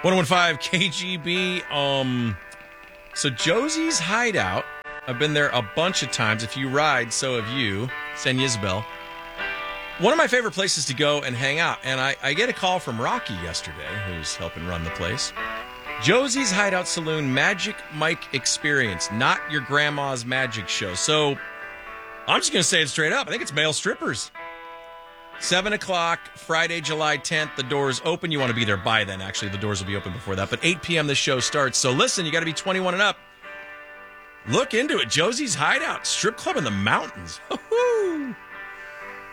101.5 KGB. So Josie's Hideout. I've been there a bunch of times. If you ride, so have you. San Isabel. One of my favorite places to go and hang out. And I get a call from Rocky yesterday, who's helping run the place. Josie's Hideout Saloon Magic Mike Experience, not your grandma's magic show. So I'm just going to say it straight up. I think it's male strippers. 7 o'clock, Friday, July 10th. The doors open. You want to be there by then. Actually, the doors will be open before that. But 8 p.m. the show starts. So listen, you got to be 21 and up. Look into it. Josie's Hideout, strip club in the mountains.